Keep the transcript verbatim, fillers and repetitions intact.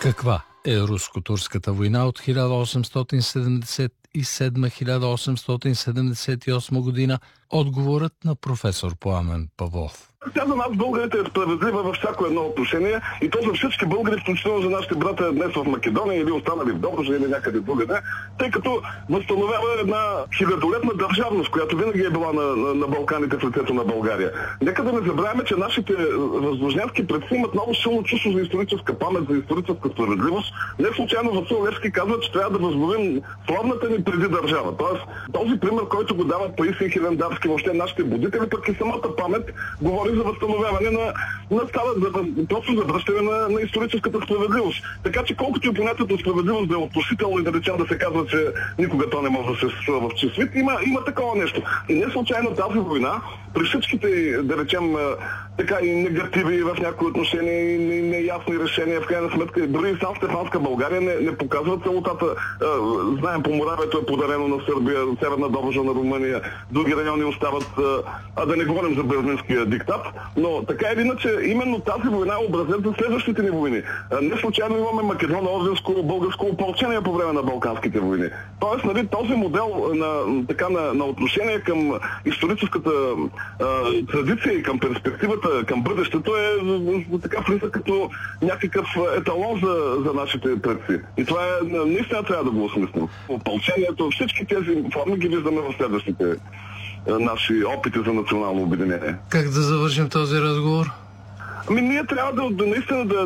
Каква е руско-турската война от хиляда осемстотин седемдесет и седма до хиляда осемстотин седемдесет и осма година? Отговорът на професор Пламен Павлов. Тя за нас, българите, е справедлива във всяко едно отношение и то за всички българи, включително за нашите брата днес в Македония или останали в Добруджа или някъде другаде, тъй като възстановява една хилядолетна държавност, която винаги е била на, на, на Балканите в лицето на България. Нека да не забравяме, че нашите възложнянски предци имат много силно чувство за историческа памет, за историческа справедливост. Не случайно Васил Левски казва, че трябва да възглавим славната ни преди държава. Тоест, този пример, който го дават Паисий Хилендарски, въобще нашите будители, пък и самата памет говори за възстановяване на, на става, за, просто за връщане на, на историческата справедливост. Така че колкото и понятието справедливост да е относително и да речем да се казва, че никога то не може да се случва в чист вид, има, има такова нещо. И не случайно тази война, при всичките, да речем, така и негативи в някои отношения и неясни решения, в крайна сметка, дори и сам Стефанска България не, не показва целотата. Знаем, по Моравието е подарено на Сърбия, Северна Добруджа на Румъния, други райони остават, а да не говорим за Берлинския диктат. Но така или иначе, именно тази война е образец за следващите ни войни. Не случайно имаме македоно-орденско българско опълчение по време на Балканските войни. Тоест, нали, този модел на, така, на, на отношение към историческата а, традиция и към перспективата, към бъдещето е така влиза като някакъв еталон за, за нашите предци. И това е, наистина трябва да го осмислим. Опълчението, всички тези форми ги виждаме в следващите наши опити за национално обединение. Как да завършим този разговор? Ами ние трябва да наистина да